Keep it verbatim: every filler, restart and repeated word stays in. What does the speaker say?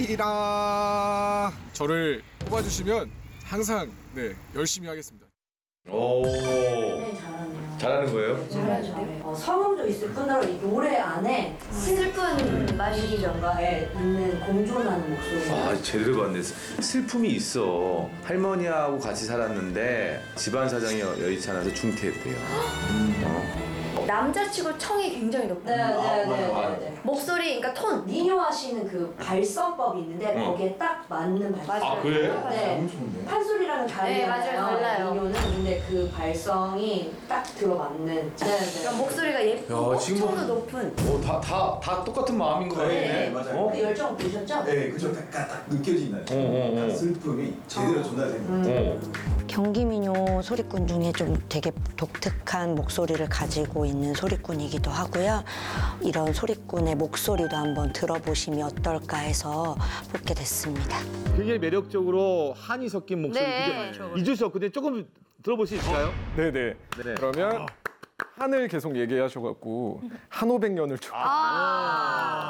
이라 저를 뽑아주시면 항상 네 열심히 하겠습니다. 오. 네, 잘하네요. 잘하는 거예요? 잘해, 잘해. 어, 성음도 있을 뿐더러 이 노래 안에 슬픈 말이기전가에 있는 공존하는 목소리. 아, 제대로 봤네. 슬픔이 있어. 할머니하고 같이 살았는데 집안 사정이 여- 여의치 않아서 중퇴했대요. 어? 남자치고 청이 굉장히 높아요. 네, 네, 네, 네, 네. 목소리, 그러니까 톤. 민요 하시는 그 발성법이 있는데 응. 거기에 딱 맞는 발성. 맞아요. 아, 그래? 네. 판소리랑은 다르잖아요. 네, 맞아요. 달라요. 민요는 근데 그 발성이 딱 들어맞는. 네, 네. 그러니까 목소리가 예쁘고 야, 지금 뭐- 톤도 높은. 어, 다, 다, 다 똑같은 마음인 거네. 네, 맞아요. 어? 그 열정 보셨죠? 네, 그죠. 딱, 딱 느껴진다. 어, 어, 어. 그 슬픔이 제대로 전달됩니다. 어. 경기민요 소리꾼 중에 좀 되게 독특한 목소리를 가지고 있는 소리꾼이기도 하고요. 이런 소리꾼의 목소리도 한번 들어보시면 어떨까 해서 뽑게 됐습니다. 굉장히 매력적으로 한이 섞인 목소리. 네. 그게 이주석 근데 조금 들어볼 수 있을까요? 네네. 네. 그러면 한을 계속 얘기하셔갖고 한오백년을 좀. 아.